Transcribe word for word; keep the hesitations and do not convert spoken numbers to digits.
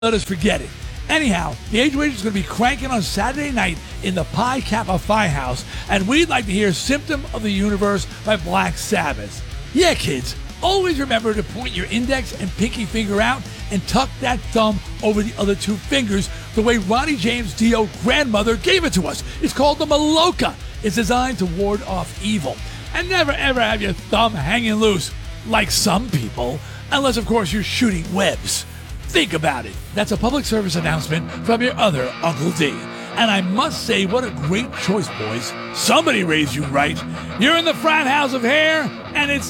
let us forget it. Anyhow, the Age Wager is going to be cranking on Saturday night in the Pi Kappa Phi House, and we'd like to hear Symptom of the Universe by Black Sabbath. Yeah, kids, always remember to point your index and pinky finger out and tuck that thumb over the other two fingers the way Ronnie James Dio grandmother gave it to us. It's called the Maloka. It's designed to ward off evil. And never ever have your thumb hanging loose, like some people, unless of course you're shooting webs. Think about it. That's a public service announcement from your other Uncle D. And I must say, what a great choice, boys. Somebody raised you right. You're in the frat house of hair, and it's